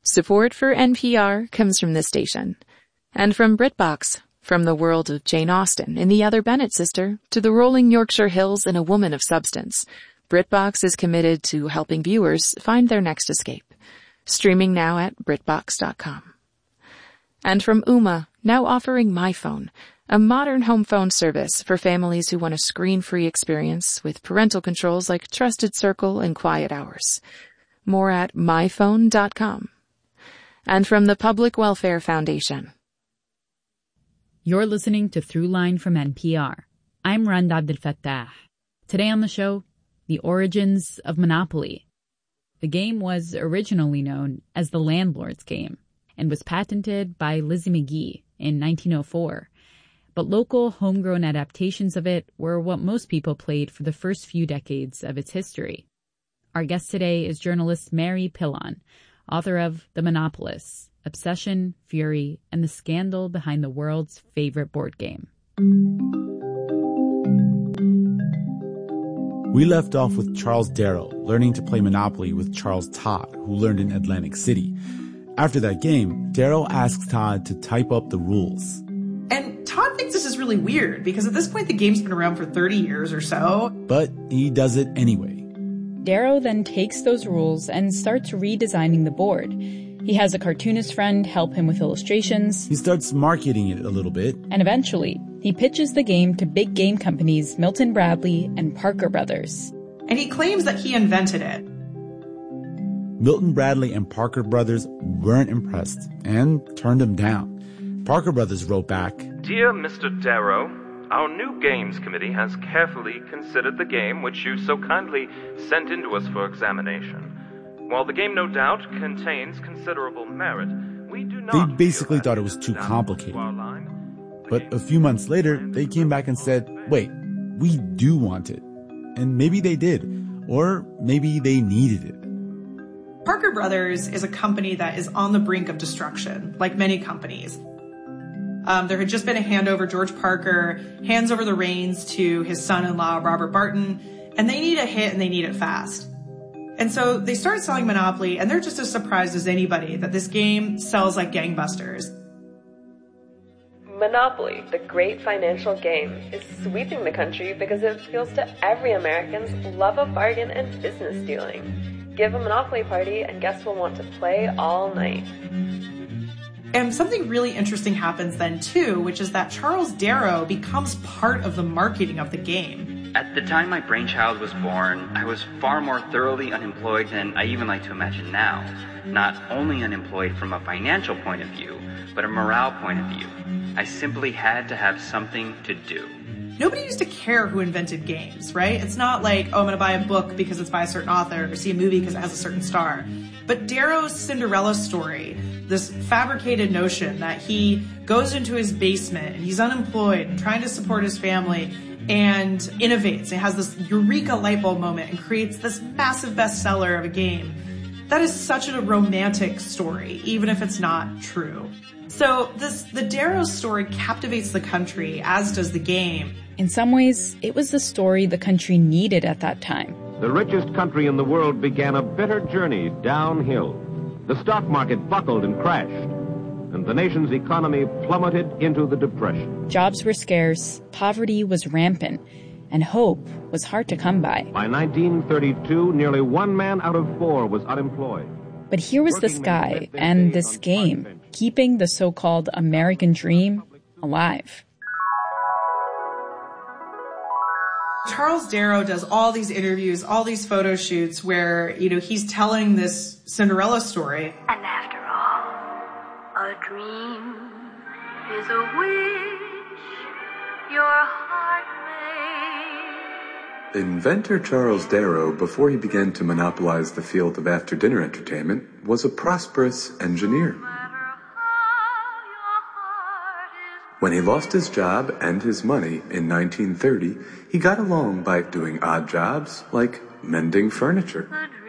Support for NPR comes from this station. And from BritBox, from the world of Jane Austen in The Other Bennet Sister to the rolling Yorkshire Hills in A Woman of Substance, BritBox is committed to helping viewers find their next escape. Streaming now at BritBox.com. And from Ooma, now offering MyPhone, a modern home phone service for families who want a screen-free experience with parental controls like Trusted Circle and Quiet Hours. More at myphone.com. And from the Public Welfare Foundation. You're listening to Throughline from NPR. I'm Rand Abdelfattah. Today on the show, the origins of Monopoly. The game was originally known as the Landlord's Game and was patented by Lizzie McGee in 1904. But local homegrown adaptations of it were what most people played for the first few decades of its history. Our guest today is journalist Mary Pilon, author of The Monopolists, Obsession, Fury, and the Scandal Behind the World's Favorite Board Game. We left off with Charles Darrow learning to play Monopoly with Charles Todd, who learned in Atlantic City. After that game, Darrow asks Todd to type up the rules. And Todd thinks this is really weird because at this point the game's been around for 30 years or so. But he does it anyway. Darrow then takes those rules and starts redesigning the board. He has a cartoonist friend help him with illustrations. He starts marketing it a little bit. And eventually, he pitches the game to big game companies Milton Bradley and Parker Brothers. And he claims that he invented it. Milton Bradley and Parker Brothers weren't impressed and turned him down. Parker Brothers wrote back, "Dear Mr. Darrow, our new games committee has carefully considered the game which you so kindly sent in to us for examination. While the game no doubt contains considerable merit, we do not..." They basically thought it was too complicated. But a few months later, they came back and said, wait, we do want it. And maybe they did. Or maybe they needed it. Parker Brothers is a company that is on the brink of destruction, like many companies. There had just been a handover. George Parker hands over the reins to his son-in-law, Robert Barton, and they need a hit and they need it fast. And so they start selling Monopoly, and they're just as surprised as anybody that this game sells like gangbusters. Monopoly, the great financial game, is sweeping the country because it appeals to every American's love of bargain and business dealing. Give a Monopoly party and guests will want to play all night. And something really interesting happens then, too, which is that Charles Darrow becomes part of the marketing of the game. At the time my brainchild was born, I was far more thoroughly unemployed than I even like to imagine now. Not only unemployed from a financial point of view, but a morale point of view. I simply had to have something to do. Nobody used to care who invented games, right? It's not like, oh, I'm going to buy a book because it's by a certain author or see a movie because it has a certain star. But Darrow's Cinderella story, this fabricated notion that he goes into his basement and he's unemployed and trying to support his family and innovates. It has this eureka light bulb moment and creates this massive bestseller of a game. That is such a romantic story, even if it's not true. So the Darrow story captivates the country, as does the game. In some ways, it was the story the country needed at that time. The richest country in the world began a bitter journey downhill. The stock market buckled and crashed, and the nation's economy plummeted into the Depression. Jobs were scarce, poverty was rampant, and hope was hard to come by. By 1932, nearly 1 man out of 4 was unemployed. But here was this guy and this game keeping the so-called American dream alive. Charles Darrow does all these interviews, all these photo shoots where, he's telling this Cinderella story. And after all, a dream is a wish your heart made. Inventor Charles Darrow, before he began to monopolize the field of after-dinner entertainment, was a prosperous engineer. When he lost his job and his money in 1930, he got along by doing odd jobs like mending furniture.